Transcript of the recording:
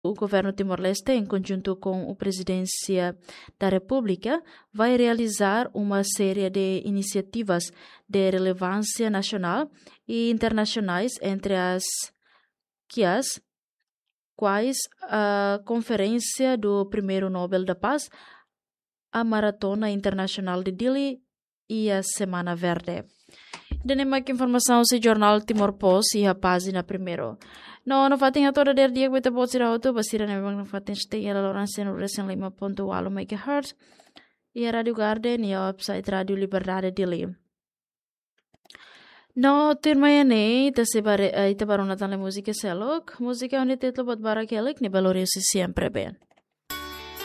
o governo Timor-Leste, em conjunto com a Presidência da República, vai realizar uma série de iniciativas de relevância nacional e internacionais, entre as quais a Conferência do Primeiro Nobel da Paz, a Maratona Internacional de Dili e a Semana Verde. Dene mais informação se jornal Timor Post e a página primeiro. No fatin a toda der dia que beta pode ser auto, basira na bang fatin stay a Lourenço no resen 5.8 MHz e a Radio Garden e a website Radio Liberdade Dili. No termine ita se ita barona tale musica selok, musica onde tetlo bot barakelik ni valorizi sempre ben.